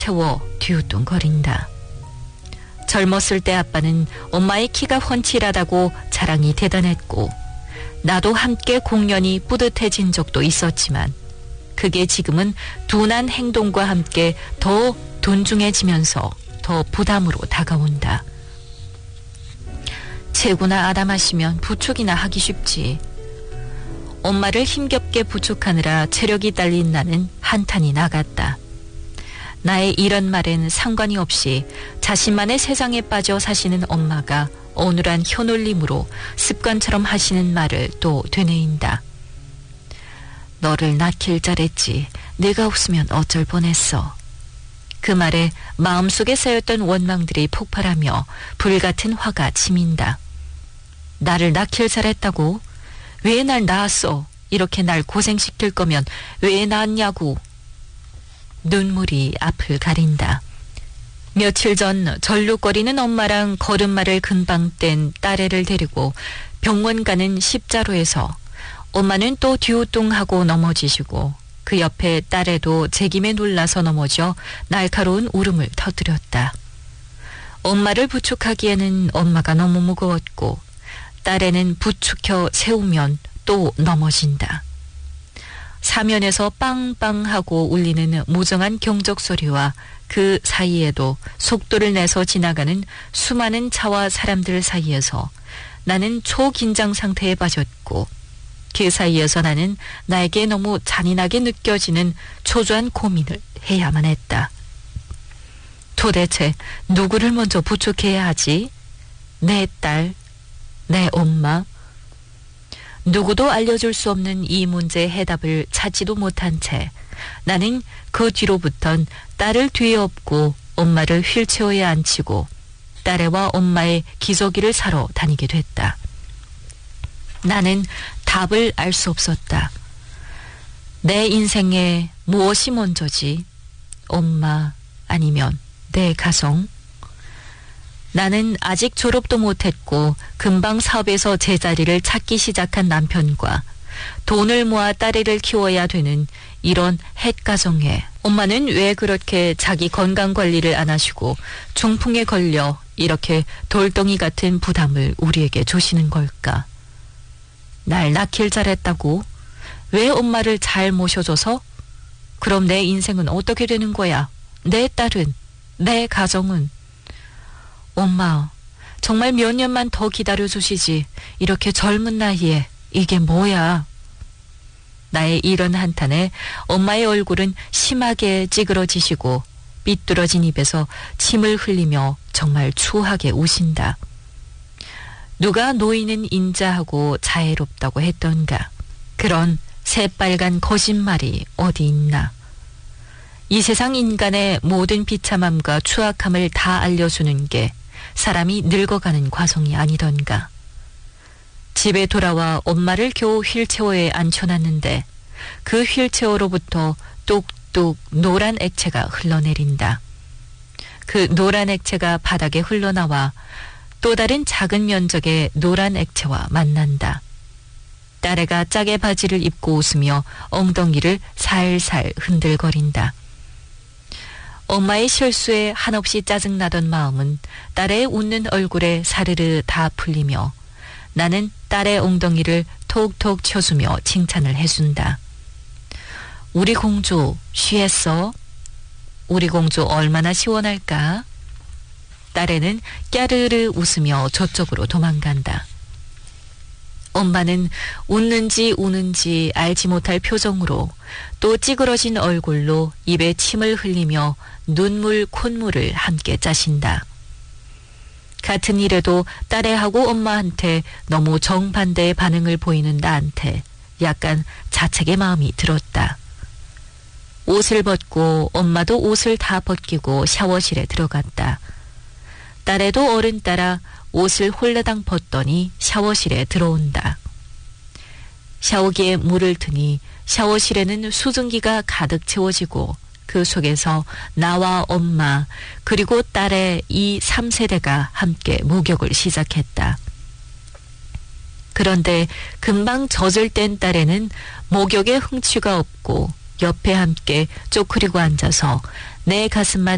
태워 뒤우뚱거린다. 젊었을 때 아빠는 엄마의 키가 훤칠하다고 자랑이 대단했고 나도 함께 공연히 뿌듯해진 적도 있었지만 그게 지금은 둔한 행동과 함께 더 존중해지면서 더 부담으로 다가온다. 체구나 아담하시면 부축이나 하기 쉽지. 엄마를 힘겹게 부축하느라 체력이 딸린 나는 한탄이 나갔다. 나의 이런 말엔 상관이 없이 자신만의 세상에 빠져 사시는 엄마가 어눌한 혀놀림으로 습관처럼 하시는 말을 또 되뇌인다. 너를 낳길 잘했지. 내가 없으면 어쩔 뻔했어. 그 말에 마음속에 쌓였던 원망들이 폭발하며 불같은 화가 치민다. 나를 낳길 잘했다고? 왜 날 낳았어? 이렇게 날 고생시킬 거면 왜 낳았냐고. 눈물이 앞을 가린다. 며칠 전 절룩거리는 엄마랑 걸음마를 금방 뗀 딸애를 데리고 병원 가는 십자로에서 엄마는 또 뒤우뚱하고 넘어지시고 그 옆에 딸애도 제김에 놀라서 넘어져 날카로운 울음을 터뜨렸다. 엄마를 부축하기에는 엄마가 너무 무거웠고 딸애는 부축혀 세우면 또 넘어진다. 사면에서 빵빵하고 울리는 무정한 경적 소리와 그 사이에도 속도를 내서 지나가는 수많은 차와 사람들 사이에서 나는 초긴장 상태에 빠졌고 그 사이에서 나는 나에게 너무 잔인하게 느껴지는 초조한 고민을 해야만 했다. 도대체 누구를 먼저 부축해야 하지? 내 딸, 내 엄마? 누구도 알려줄 수 없는 이 문제의 해답을 찾지도 못한 채 나는 그 뒤로부턴 딸을 뒤에 업고 엄마를 휠체어에 앉히고 딸애와 엄마의 기저귀를 사러 다니게 됐다. 나는 답을 알 수 없었다. 내 인생에 무엇이 먼저지? 엄마 아니면 내 가정? 나는 아직 졸업도 못했고 금방 사업에서 제자리를 찾기 시작한 남편과 돈을 모아 딸애를 키워야 되는 이런 햇가정에 엄마는 왜 그렇게 자기 건강관리를 안 하시고 중풍에 걸려 이렇게 돌덩이 같은 부담을 우리에게 주시는 걸까? 날 낳길 잘했다고? 왜 엄마를 잘 모셔줘서? 그럼 내 인생은 어떻게 되는 거야? 내 딸은? 내 가정은? 엄마, 정말 몇 년만 더 기다려주시지. 이렇게 젊은 나이에 이게 뭐야? 나의 이런 한탄에 엄마의 얼굴은 심하게 찌그러지시고 삐뚤어진 입에서 침을 흘리며 정말 추하게 우신다. 누가 노인은 인자하고 자애롭다고 했던가. 그런 새빨간 거짓말이 어디 있나. 이 세상 인간의 모든 비참함과 추악함을 다 알려주는 게 사람이 늙어가는 과정이 아니던가. 집에 돌아와 엄마를 겨우 휠체어에 앉혀놨는데 그 휠체어로부터 뚝뚝 노란 액체가 흘러내린다. 그 노란 액체가 바닥에 흘러나와 또 다른 작은 면적의 노란 액체와 만난다. 딸애가 짜게 바지를 입고 웃으며 엉덩이를 살살 흔들거린다. 엄마의 실수에 한없이 짜증나던 마음은 딸의 웃는 얼굴에 사르르 다 풀리며 나는 딸의 엉덩이를 톡톡 쳐주며 칭찬을 해준다. 우리 공주 쉬했어? 우리 공주 얼마나 시원할까? 딸애는 깨르르 웃으며 저쪽으로 도망간다. 엄마는 웃는지 우는지 알지 못할 표정으로 또 찌그러진 얼굴로 입에 침을 흘리며 눈물 콧물을 함께 짜신다. 같은 일에도 딸애하고 엄마한테 너무 정반대의 반응을 보이는 나한테 약간 자책의 마음이 들었다. 옷을 벗고 엄마도 옷을 다 벗기고 샤워실에 들어갔다. 딸애도 어른 따라 옷을 홀라당 벗더니 샤워실에 들어온다. 샤워기에 물을 트니 샤워실에는 수증기가 가득 채워지고 그 속에서 나와 엄마 그리고 딸의 이 3세대가 함께 목욕을 시작했다. 그런데 금방 젖을 뗀 딸에는 목욕에 흥취가 없고 옆에 함께 쪼그리고 앉아서 내 가슴만